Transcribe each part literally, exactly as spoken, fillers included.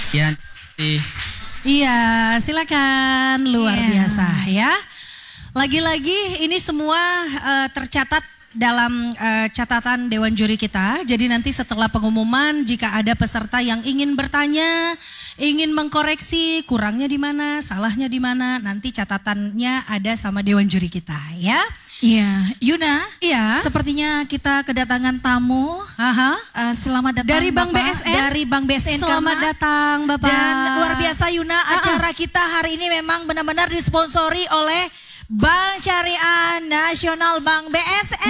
Sekian. Iya, silakan. Luar Iya. biasa ya. Lagi-lagi ini semua uh, tercatat dalam uh, catatan Dewan Juri kita. Jadi nanti setelah pengumuman jika ada peserta yang ingin bertanya, ingin mengkoreksi kurangnya di mana, salahnya di mana, nanti catatannya ada sama Dewan Juri kita ya. Iya, Yuna. Iya. Sepertinya kita kedatangan tamu. Aha. Uh, selamat datang Dari Bank Bapak. B S N. Dari Bank B S N. Selamat Kama. datang Bapak. Dan luar biasa Yuna, acara kita hari ini memang benar-benar disponsori oleh Bank Syariah Nasional Bank B S N.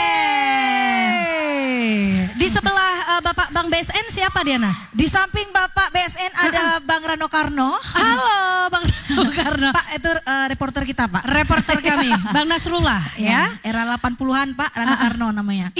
Yeay. Di sebelah uh, Bapak Bank B S N siapa Diana? Di samping Bapak B S N ada Bang Rano Karno. Halo Bang Rano Karno. Pak itu uh, reporter kita Pak. Reporter kami Bang Nasrullah ya. Era delapan puluhan Pak, Rano Karno namanya.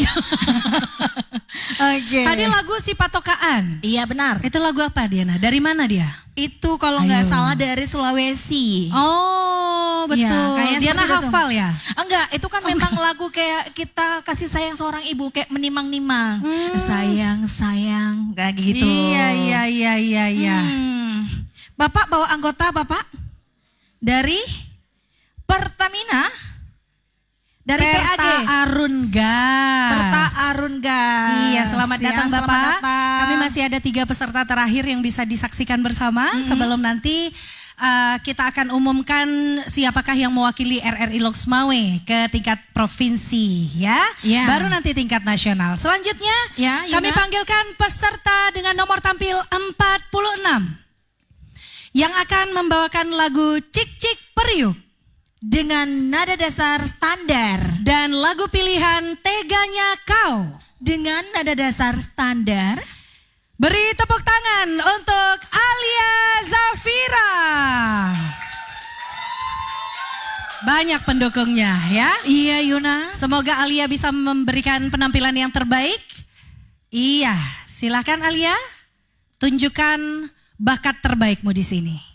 Oke. Tadi lagu Si Patokaan. Iya benar. Itu lagu apa Diana? Dari mana dia? Itu kalau nggak Ayo. salah dari Sulawesi. Oh betul. Iya, kayaknya Diana seperti itu. hafal ya? Enggak, itu kan memang lagu kayak kita kasih sayang seorang ibu kayak menimang-nimang. Hmm. Sayang, sayang, kayak gitu. Iya iya iya iya iya. Hmm. Bapak bawa anggota Bapak dari Pertamina, dari Perta P A G. Arun Gas. Perta Arun Gas. Iya, selamat Ya, datang selamat Bapak. datang. Kami masih ada tiga peserta terakhir yang bisa disaksikan bersama Hmm. sebelum nanti uh, kita akan umumkan siapakah yang mewakili R R I Loks Mawé ke tingkat provinsi ya. Ya. Baru nanti tingkat nasional. Selanjutnya Ya, Yuna. kami panggilkan peserta dengan nomor tampil empat puluh enam yang akan membawakan lagu Cik Cik Periuk dengan nada dasar standar. dan lagu pilihan Teganya Kau. Dengan nada dasar standar. Beri tepuk tangan untuk Alia Zafira. Banyak pendukungnya ya. Iya Yuna. Semoga Alia bisa memberikan penampilan yang terbaik. Iya, silakan Alia. Tunjukkan bakat terbaikmu di sini.